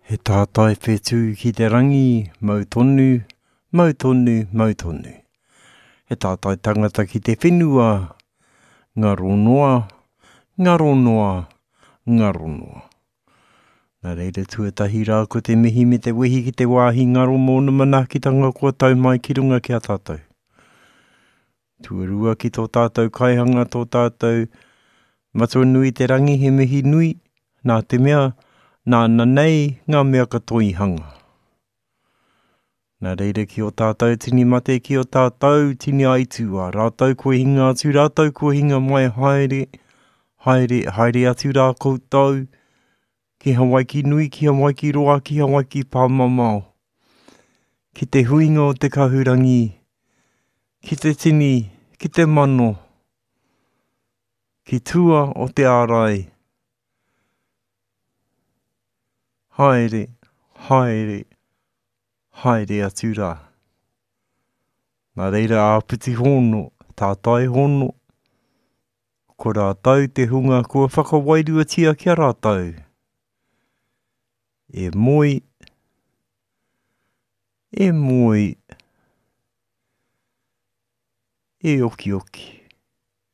He tātai whetū ki te rangi, mautonu, mautonu, mautonu. He tātai tangata ki te whenua, ngaro noa, ngaro noa, ngaro noa. Nā reira tuatahi rā ko te mihi me te wehi ki te wāhi ngaro mōna manakitanga kua tau mai ki runga ki a tātou. Tuarua ki tō tātou kaihanga, tō tātou matua nui te rangi, he mihi nui, nā te mea, nā nanei ngā mea katoi hanga. Nā reira ki o tātou tini mate, ki o tātou tini aitua, rātou kua hinga atu, rātou kua hinga mai haere, haere, haere atu rā koutou, ki Hawaii ki nui, ki Hawaii ki roa, ki Hawaii ki pāmamao. Ki te huinga o te kahurangi, ki te tini, ki te mano, ki tua o te ārai. Haere, haere, haere atu rā. Nā reira āpiti hono, tātai hono, ko rātou te hunga kua whakawairua tia kia rātou. E moi, e moi, e oki oki.